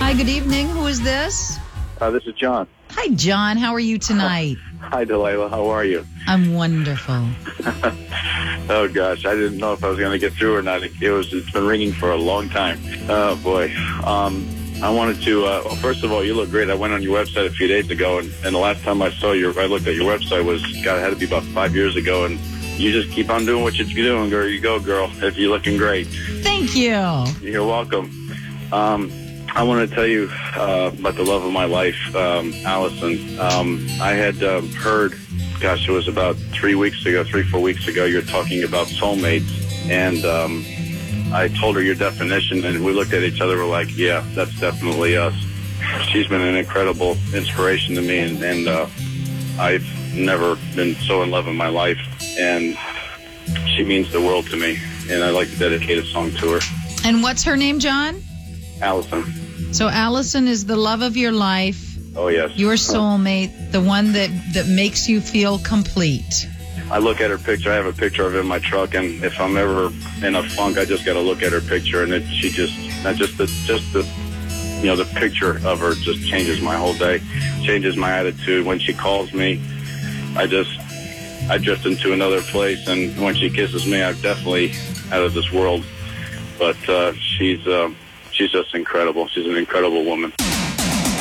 Hi, good evening. Who is this? This is John. Hi, John. How are you tonight? Hi, Delilah. How are you? I'm wonderful. Oh, gosh. I didn't know if I was going to get through or not. It's been ringing for a long time. Oh, boy. I wanted to, well, first of all, you look great. I went on your website a few days ago, and the last time I looked at your website it had to be about 5 years ago, and you just keep on doing what you're doing. There you go, girl. You're looking great. Thank you. You're welcome. I want to tell you about the love of my life, Allison. I had heard, gosh, it was about 3, 4 weeks ago, you were talking about soulmates, and I told her your definition, and we looked at each other, we're like, yeah, that's definitely us. She's been an incredible inspiration to me, and I've never been so in love in my life, and she means the world to me, and I'd like to dedicate a song to her. And what's her name, John? Allison. So Allison is the love of your life. Oh, yes. Your soulmate, the one that makes you feel complete. I look at her picture. I have a picture of her in my truck, and if I'm ever in a funk, I just got to look at her picture, and the picture of her just changes my whole day, changes my attitude. When she calls me, I drift into another place, and when she kisses me, I'm definitely out of this world. But she's just incredible. She's an incredible woman.